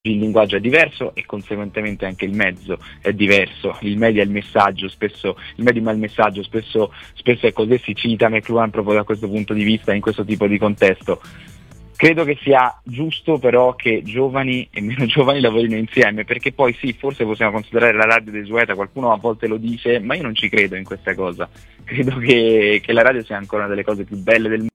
il linguaggio è diverso e conseguentemente anche il mezzo è diverso. Il media e il messaggio, spesso il medium e il messaggio spesso è così, si cita McLuhan proprio da questo punto di vista, in questo tipo di contesto. Credo che sia giusto però che giovani e meno giovani lavorino insieme, perché poi sì, forse possiamo considerare la radio desueta, qualcuno a volte lo dice, ma io non ci credo in questa cosa. Credo che la radio sia ancora una delle cose più belle del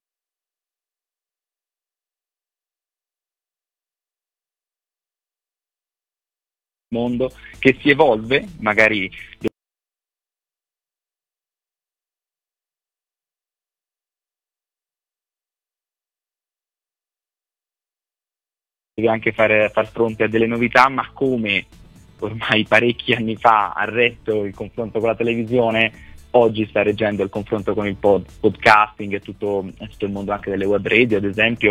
mondo, che si evolve, magari deve anche far fronte a delle novità, ma come ormai parecchi anni fa ha retto il confronto con la televisione, oggi sta reggendo il confronto con il podcasting e tutto il mondo anche delle web radio, ad esempio.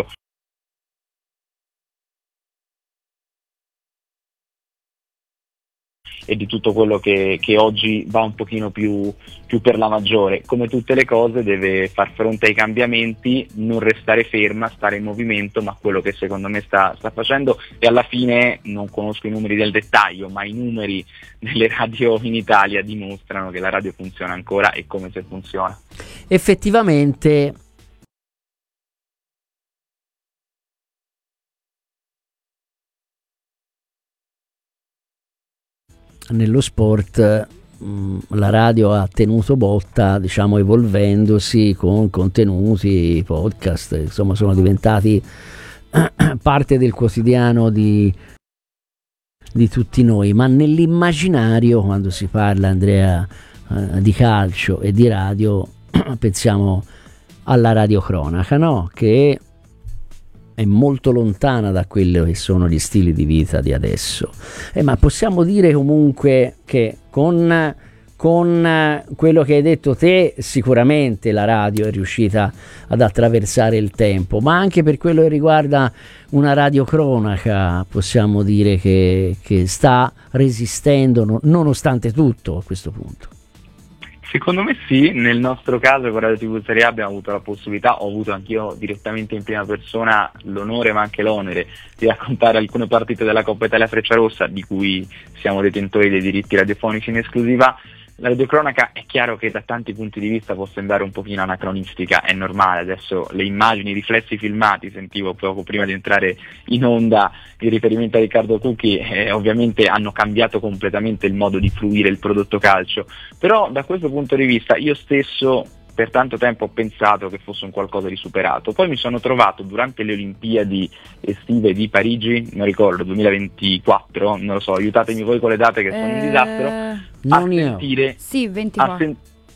E di tutto quello che oggi va un pochino più per la maggiore. Come tutte le cose deve far fronte ai cambiamenti, non restare ferma, stare in movimento, ma quello che secondo me sta facendo, e alla fine non conosco i numeri del dettaglio, ma i numeri delle radio in Italia dimostrano che la radio funziona ancora e come se funziona. Effettivamente nello sport la radio ha tenuto botta, diciamo, evolvendosi con contenuti, podcast, insomma sono diventati parte del quotidiano di tutti noi, ma nell'immaginario, quando si parla, Andrea, di calcio e di radio, pensiamo alla radiocronaca, no? Che è molto lontana da quello che sono gli stili di vita di adesso. Ma possiamo dire comunque che con quello che hai detto te, sicuramente la radio è riuscita ad attraversare il tempo, ma anche per quello che riguarda una radiocronaca possiamo dire che sta resistendo nonostante tutto a questo punto. Secondo me sì, nel nostro caso con Radio TV Serie A abbiamo avuto la possibilità, ho avuto anch'io direttamente in prima persona l'onore ma anche l'onere di raccontare alcune partite della Coppa Italia Frecciarossa, di cui siamo detentori dei diritti radiofonici in esclusiva. La radiocronaca è chiaro che da tanti punti di vista può sembrare un pochino anacronistica, è normale, adesso le immagini, i riflessi filmati, sentivo poco prima di entrare in onda il riferimento a Riccardo Cucchi, ovviamente hanno cambiato completamente il modo di fruire il prodotto calcio, però da questo punto di vista io stesso per tanto tempo ho pensato che fosse un qualcosa di superato, poi mi sono trovato durante le Olimpiadi estive di Parigi, non ricordo, 2024, non lo so, aiutatemi voi con le date che sono un disastro, a sentire, sì, 24.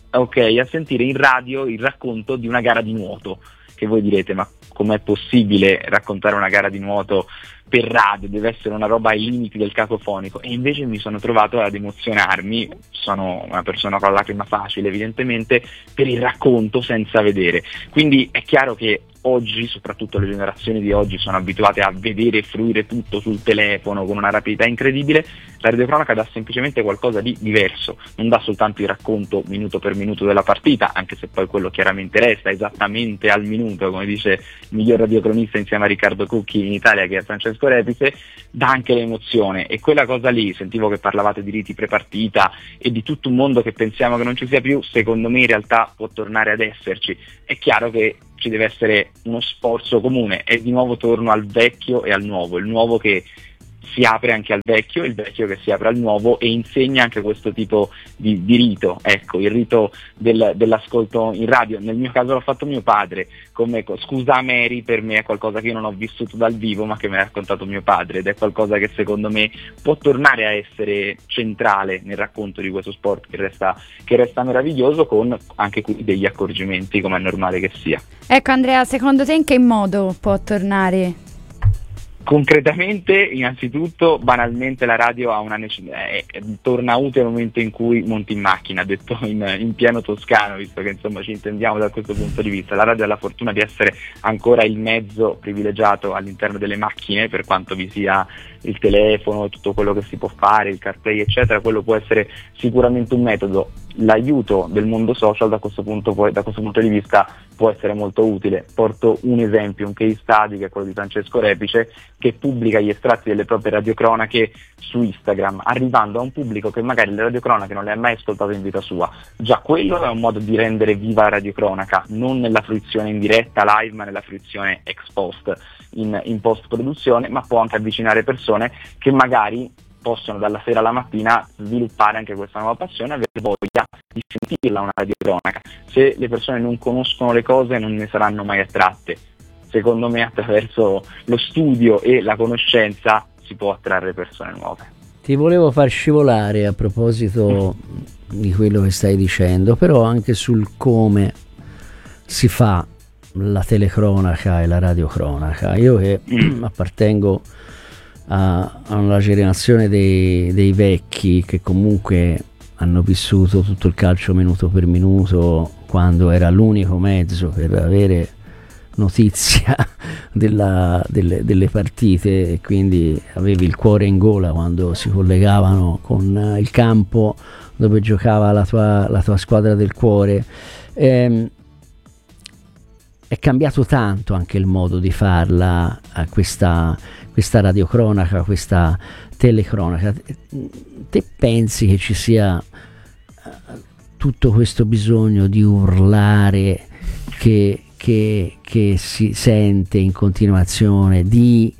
A sentire in radio il racconto di una gara di nuoto, che voi direte ma com'è possibile raccontare una gara di nuoto per radio, deve essere una roba ai limiti del cacofonico, e invece mi sono trovato ad emozionarmi, sono una persona con la lacrima facile evidentemente, per il racconto senza vedere, quindi è chiaro che oggi, soprattutto le generazioni di oggi, sono abituate a vedere e fruire tutto sul telefono con una rapidità incredibile. La radiocronaca dà semplicemente qualcosa di diverso, non dà soltanto il racconto minuto per minuto della partita, anche se poi quello chiaramente resta esattamente al minuto, come dice il miglior radiocronista insieme a Riccardo Cucchi in Italia, che è Francesco Repice, dà anche l'emozione, e quella cosa lì, sentivo che parlavate di riti prepartita e di tutto un mondo che pensiamo che non ci sia più, secondo me in realtà può tornare ad esserci. È chiaro che ci deve essere uno sforzo comune, e di nuovo torno al vecchio e al nuovo, il nuovo che si apre anche al vecchio, il vecchio che si apre al nuovo e insegna anche questo tipo di rito, ecco, il rito dell'ascolto in radio. Nel mio caso l'ha fatto mio padre, come Scusa Mary per me è qualcosa che io non ho vissuto dal vivo ma che mi ha raccontato mio padre, ed è qualcosa che secondo me può tornare a essere centrale nel racconto di questo sport che resta meraviglioso, con anche qui degli accorgimenti come è normale che sia. Ecco Andrea, secondo te in che modo può tornare? Concretamente, innanzitutto, banalmente la radio ha torna utile nel momento in cui monti in macchina, detto in pieno toscano, visto che insomma ci intendiamo da questo punto di vista. La radio ha la fortuna di essere ancora il mezzo privilegiato all'interno delle macchine, per quanto vi sia il telefono, tutto quello che si può fare, il CarPlay eccetera, quello può essere sicuramente un metodo. l'aiuto del mondo social da questo punto di vista può essere molto utile. Porto un esempio, un case study, che è quello di Francesco Repice, che pubblica gli estratti delle proprie radiocronache su Instagram, arrivando a un pubblico che magari le radiocronache non le ha mai ascoltate in vita sua. Già quello è un modo di rendere viva la radiocronaca, non nella fruizione in diretta live, ma nella fruizione ex post, in post produzione, ma può anche avvicinare persone che magari possono dalla sera alla mattina sviluppare anche questa nuova passione, avere voglia di sentirla una radiocronaca. Se le persone non conoscono le cose non ne saranno mai attratte. Secondo me attraverso lo studio e la conoscenza si può attrarre persone nuove. Ti volevo far scivolare a proposito di quello che stai dicendo, però anche sul come si fa la telecronaca e la radiocronaca. Io che appartengo alla generazione dei vecchi, che comunque hanno vissuto tutto il calcio minuto per minuto, quando era l'unico mezzo per avere notizia delle partite, e quindi avevi il cuore in gola quando si collegavano con il campo dove giocava la tua squadra del cuore. È cambiato tanto anche il modo di farla, questa radiocronaca, questa telecronaca. Te pensi che ci sia tutto questo bisogno di urlare che si sente in continuazione, di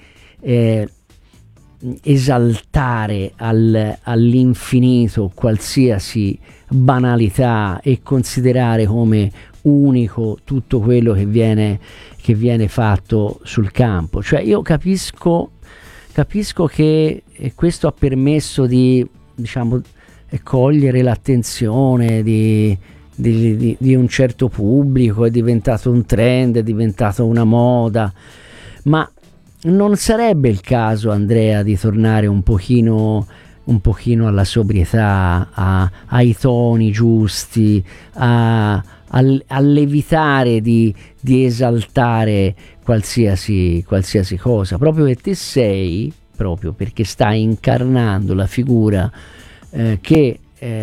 esaltare all'infinito qualsiasi banalità e considerare come unico tutto quello che viene fatto sul campo? Cioè, io capisco che questo ha permesso di, diciamo, cogliere l'attenzione di un certo pubblico, è diventato un trend, è diventato una moda, ma non sarebbe il caso, Andrea, di tornare un pochino alla sobrietà, ai toni giusti, all'evitare di esaltare qualsiasi cosa, proprio perché stai incarnando la figura che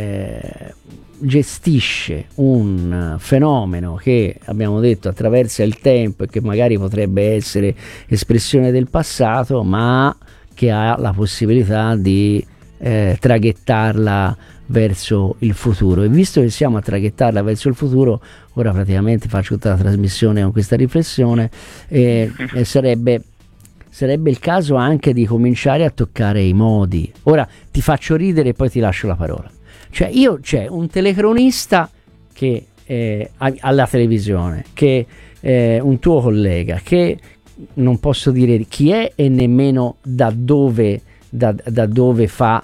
gestisce un fenomeno che, abbiamo detto, attraversa il tempo e che magari potrebbe essere espressione del passato, ma che ha la possibilità di traghettarla verso il futuro. E visto che siamo a traghettarla verso il futuro, ora praticamente faccio tutta la trasmissione con questa riflessione, sarebbe il caso anche di cominciare a toccare i modi. Ora ti faccio ridere e poi ti lascio la parola. Cioè, c'è un telecronista che alla televisione, che un tuo collega, che non posso dire chi è e nemmeno da dove fa,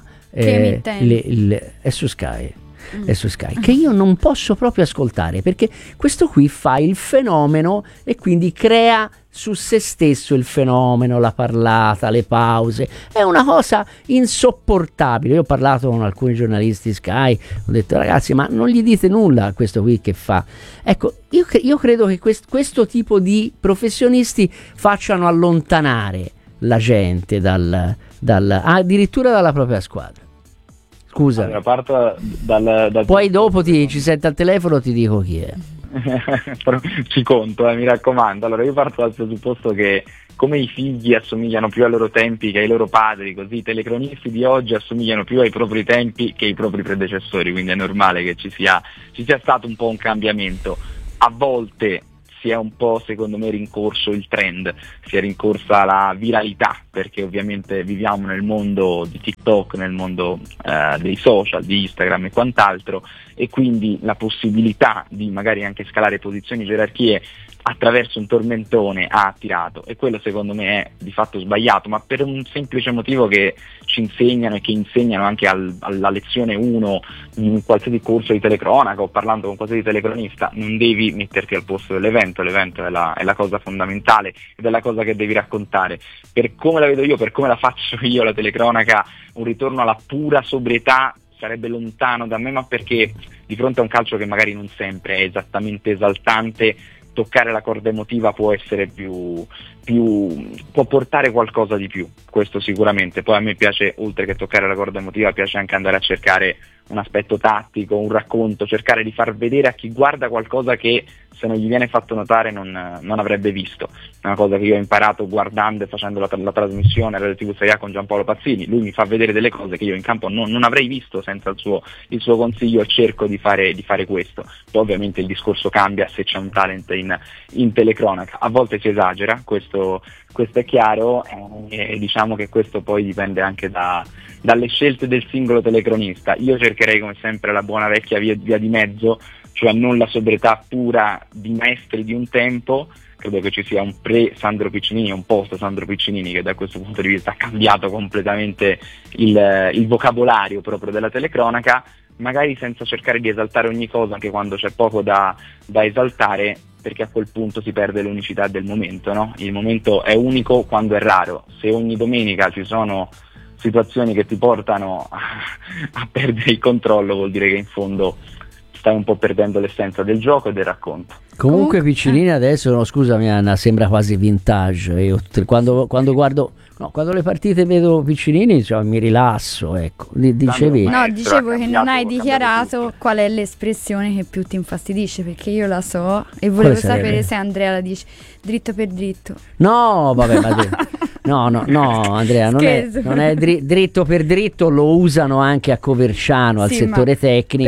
è su Sky. È su Sky, che io non posso proprio ascoltare, perché questo qui fa il fenomeno e quindi crea su se stesso il fenomeno, la parlata, le pause. È una cosa insopportabile. Io ho parlato con alcuni giornalisti Sky, ho detto: ragazzi, ma non gli dite nulla a questo qui che fa? Ecco, io credo che questo tipo di professionisti facciano allontanare la gente addirittura dalla propria squadra. Scusa, allora, parto dal poi dopo ci sento al telefono, ti dico chi è. Ci conto, mi raccomando. Allora, io parto dal presupposto che, come i figli assomigliano più ai loro tempi che ai loro padri, così i telecronisti di oggi assomigliano più ai propri tempi che ai propri predecessori, quindi è normale che ci sia stato un po' un cambiamento. A volte si è un po', secondo me, rincorso il trend, si è rincorsa la viralità, perché ovviamente viviamo nel mondo di TikTok, nel mondo dei social, di Instagram e quant'altro, e quindi la possibilità di magari anche scalare posizioni, gerarchie attraverso un tormentone ha attirato, e quello secondo me è di fatto sbagliato, ma per un semplice motivo che ci insegnano e che insegnano anche alla lezione 1 in qualsiasi corso di telecronaca o parlando con qualsiasi telecronista: non devi metterti al posto l'evento è la cosa fondamentale ed è la cosa che devi raccontare. Per come la vedo io, per come la faccio io la telecronaca, un ritorno alla pura sobrietà sarebbe lontano da me, ma perché di fronte a un calcio che magari non sempre è esattamente esaltante, toccare la corda emotiva può essere può portare qualcosa di più. questo sicuramente. Poi a me piace, oltre che toccare la corda emotiva, piace anche andare a cercare un aspetto tattico, un racconto, cercare di far vedere a chi guarda qualcosa che se non gli viene fatto notare non avrebbe visto. È una cosa che io ho imparato guardando e facendo la trasmissione Radio TV Serie A con Giampaolo Pazzini. Lui mi fa vedere delle cose che io in campo non avrei visto senza il suo consiglio, e cerco di fare questo. Poi ovviamente il discorso cambia se c'è un talent in telecronaca, a volte si esagera, questo è chiaro, e diciamo che questo poi dipende anche dalle scelte del singolo telecronista. Io cercherei come sempre la buona vecchia via di mezzo, cioè non la sobrietà pura di maestri di un tempo. Credo che ci sia un pre-Sandro Piccinini e un post-Sandro Piccinini che da questo punto di vista ha cambiato completamente il vocabolario proprio della telecronaca, magari senza cercare di esaltare ogni cosa, anche quando c'è poco da esaltare, perché a quel punto si perde l'unicità del momento, no? Il momento è unico quando è raro. Se ogni domenica ci sono situazioni che ti portano a perdere il controllo, vuol dire che in fondo stai un po' perdendo l'essenza del gioco e del racconto. Comunque Piccinini adesso, no, scusami Anna, sembra quasi vintage. Io quando guardo, no, quando le partite vedo Piccinini, cioè, mi rilasso, ecco. Dicevi? No, dicevo che non hai dichiarato qual è l'espressione che più ti infastidisce, perché io la so e volevo sapere se Andrea la dice dritto per dritto. No, vabbè, no, Andrea, non è dritto per dritto, lo usano anche a Coverciano, al settore tecnico.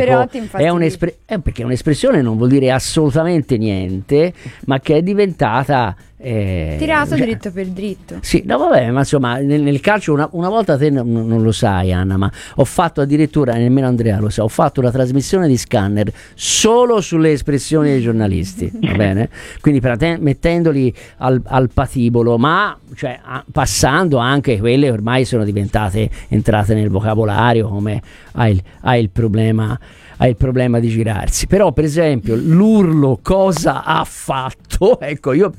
Perché un'espressione non vuol dire assolutamente niente, ma che è diventata tirato dritto per dritto. Sì, no, vabbè, ma insomma nel calcio una volta te non lo sai, Anna, ma ho fatto addirittura, nemmeno Andrea lo sa, ho fatto una trasmissione di Scanner solo sulle espressioni dei giornalisti, va bene? Quindi mettendoli al patibolo, ma cioè, passando anche quelle ormai sono entrate nel vocabolario, come hai il problema di girarsi. Però per esempio l'urlo cosa ha fatto, ecco, io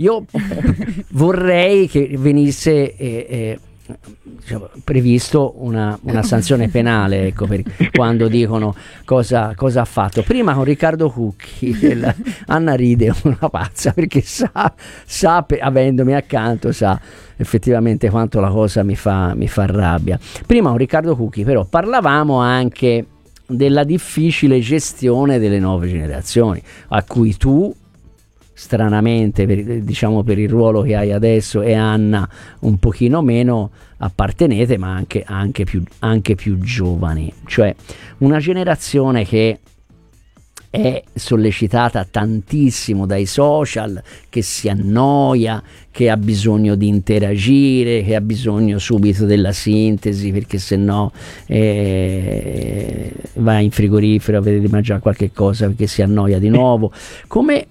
vorrei che venisse diciamo, previsto una sanzione penale, ecco, per quando dicono cosa ha fatto. Prima con Riccardo Cucchi Anna ride una pazza, perché sa avendomi accanto, sa effettivamente quanto la cosa mi fa rabbia. Prima con Riccardo Cucchi però parlavamo anche della difficile gestione delle nuove generazioni, a cui tu stranamente per il ruolo che hai adesso e Anna un pochino meno appartenete, ma anche più giovani, cioè una generazione che è sollecitata tantissimo dai social, che si annoia, che ha bisogno di interagire, che ha bisogno subito della sintesi, perché sennò va in frigorifero a vedere di mangiare qualche cosa perché si annoia di nuovo. Come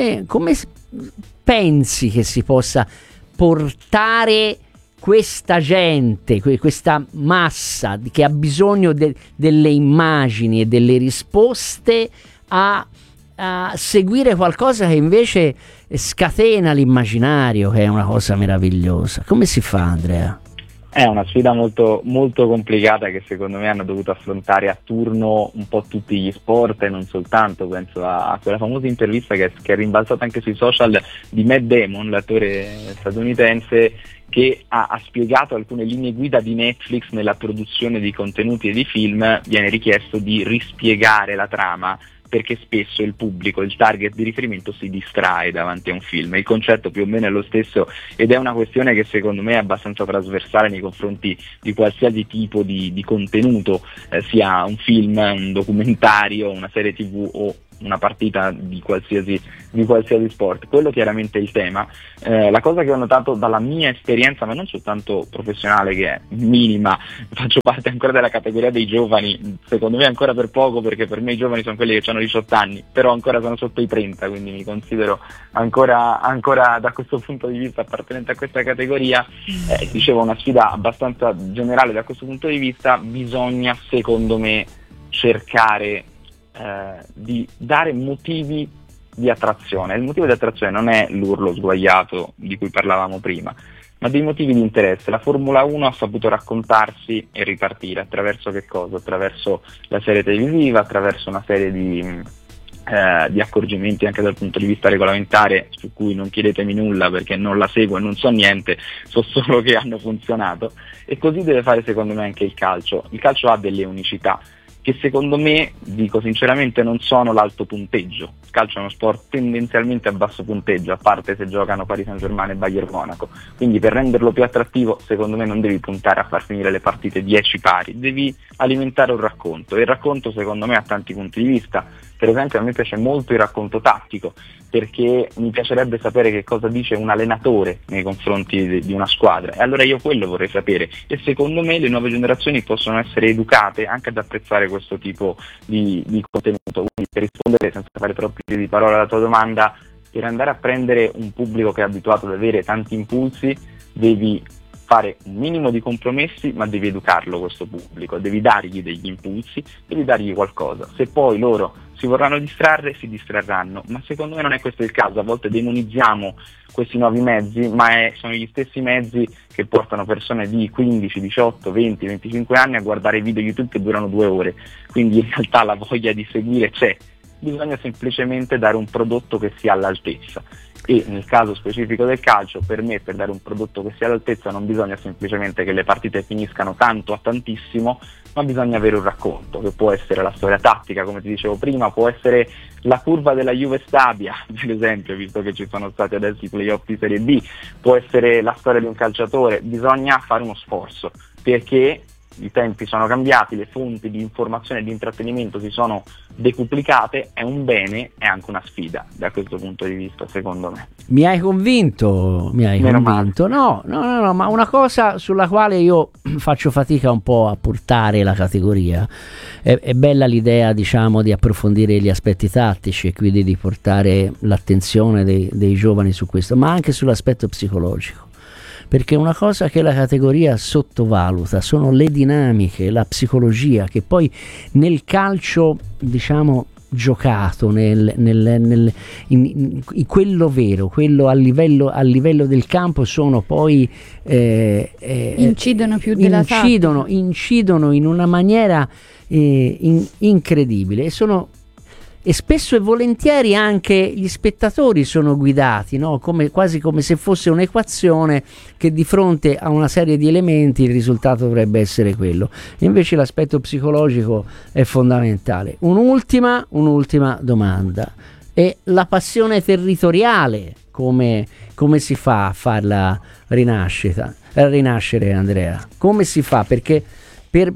pensi che si possa portare questa gente, questa massa che ha bisogno delle immagini e delle risposte a seguire qualcosa che invece scatena l'immaginario, che è una cosa meravigliosa? Come si fa, Andrea? È una sfida molto, molto complicata che secondo me hanno dovuto affrontare a turno un po' tutti gli sport, e non soltanto. Penso a quella famosa intervista che è rimbalzata anche sui social di Matt Damon, l'attore statunitense, che ha spiegato alcune linee guida di Netflix nella produzione di contenuti e di film. Viene richiesto di rispiegare la trama, perché spesso il pubblico, il target di riferimento, si distrae davanti a un film. Il concetto più o meno è lo stesso, ed è una questione che secondo me è abbastanza trasversale nei confronti di qualsiasi tipo di contenuto, sia un film, un documentario, una serie TV o una partita di qualsiasi sport. Quello chiaramente è il tema. La cosa che ho notato dalla mia esperienza, ma non soltanto professionale, che è minima, faccio parte ancora della categoria dei giovani, secondo me ancora per poco, perché per me i giovani sono quelli che hanno 18 anni, però ancora sono sotto i 30, quindi mi considero ancora da questo punto di vista appartenente a questa categoria. Dicevo, una sfida abbastanza generale da questo punto di vista. Bisogna, secondo me, cercare di dare motivi di attrazione. Il motivo di attrazione non è l'urlo sguaiato di cui parlavamo prima, ma dei motivi di interesse. La Formula 1 ha saputo raccontarsi e ripartire attraverso che cosa? Attraverso la serie televisiva, attraverso una serie di di accorgimenti anche dal punto di vista regolamentare, su cui non chiedetemi nulla perché non la seguo e non so niente, so solo che hanno funzionato, e così deve fare secondo me anche il calcio. Il calcio ha delle unicità che secondo me, dico sinceramente, non sono l'alto punteggio. Il calcio è uno sport tendenzialmente a basso punteggio, a parte se giocano Paris Saint-Germain e Bayern Monaco, quindi per renderlo più attrattivo secondo me non devi puntare a far finire le partite 10 pari, devi alimentare un racconto, e il racconto secondo me ha tanti punti di vista. Per esempio a me piace molto il racconto tattico, perché mi piacerebbe sapere che cosa dice un allenatore nei confronti di una squadra, e allora io quello vorrei sapere, e secondo me le nuove generazioni possono essere educate anche ad apprezzare questo tipo di contenuto. Quindi, per rispondere senza fare troppi giri di parola alla tua domanda, per andare a prendere un pubblico che è abituato ad avere tanti impulsi devi fare un minimo di compromessi, ma devi educarlo questo pubblico, devi dargli degli impulsi, devi dargli qualcosa. Se poi loro si vorranno distrarre, si distrarranno, ma secondo me non è questo il caso. A volte demonizziamo questi nuovi mezzi, ma sono gli stessi mezzi che portano persone di 15, 18, 20, 25 anni a guardare video YouTube che durano 2 ore, quindi in realtà la voglia di seguire c'è, bisogna semplicemente dare un prodotto che sia all'altezza. E nel caso specifico del calcio, per me, per dare un prodotto che sia all'altezza non bisogna semplicemente che le partite finiscano tanto a tantissimo, ma bisogna avere un racconto, che può essere la storia tattica, come ti dicevo prima, può essere la curva della Juve Stabia, per esempio, visto che ci sono stati adesso i playoff di Serie B, può essere la storia di un calciatore. Bisogna fare uno sforzo, perché i tempi sono cambiati, le fonti di informazione e di intrattenimento si sono decuplicate, è un bene, è anche una sfida da questo punto di vista, secondo me. Mi hai convinto. No, ma una cosa sulla quale io faccio fatica un po' a portare la categoria, è bella l'idea, diciamo, di approfondire gli aspetti tattici e quindi di portare l'attenzione dei giovani su questo, ma anche sull'aspetto psicologico. Perché una cosa che la categoria sottovaluta sono le dinamiche, la psicologia, che poi nel calcio, diciamo, giocato, quello vero, quello a livello del campo, sono poi incidono più della tattica. Incidono in una maniera incredibile, e spesso e volentieri anche gli spettatori sono guidati, no? Quasi come se fosse un'equazione che di fronte a una serie di elementi il risultato dovrebbe essere quello. Invece l'aspetto psicologico è fondamentale. Un'ultima domanda: è la passione territoriale, come si fa a farla rinascere, Andrea? Come si fa? Perché per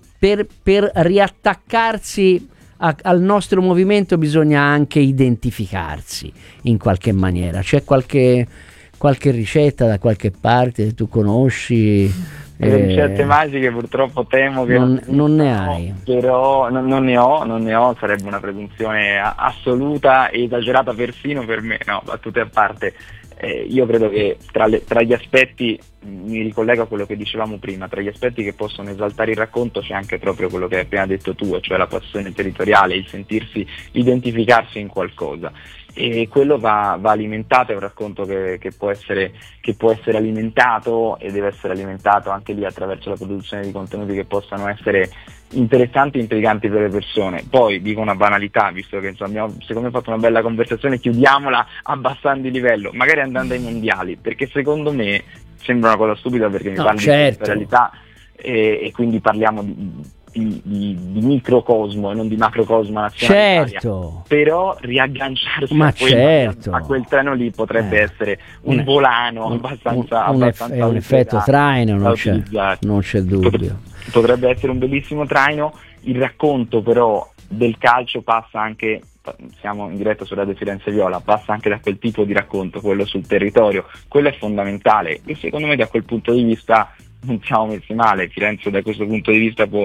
riattaccarsi al nostro movimento bisogna anche identificarsi in qualche maniera. C'è qualche ricetta da qualche parte tu conosci? Le ricette magiche purtroppo temo che non ne hai. Però non ne ho, sarebbe una presunzione assoluta e esagerata persino per me. No, battute a parte. Io credo che tra gli aspetti, mi ricollego a quello che dicevamo prima, tra gli aspetti che possono esaltare il racconto c'è anche proprio quello che hai appena detto tu, cioè la passione territoriale, il sentirsi identificarsi in qualcosa, e quello va alimentato. È un racconto che può essere alimentato, e deve essere alimentato anche lì attraverso la produzione di contenuti che possano essere interessanti e intriganti per le persone. Poi dico una banalità, visto che insomma abbiamo secondo me fatto una bella conversazione, chiudiamola abbassando il livello, magari andando ai mondiali, perché secondo me sembra una cosa stupida, perché mi parli di realtà, e quindi parliamo di microcosmo e non di macrocosmo nazionale. Certo. Però riagganciarsi a quel treno lì potrebbe essere un volano abbastanza un effetto traino, non c'è dubbio. Potrebbe essere un bellissimo traino. Il racconto però del calcio passa anche, siamo in diretta su Radio Firenze Viola, passa anche da quel tipo di racconto, quello sul territorio, quello è fondamentale, e secondo me da quel punto di vista non siamo messi male. Firenze da questo punto di vista può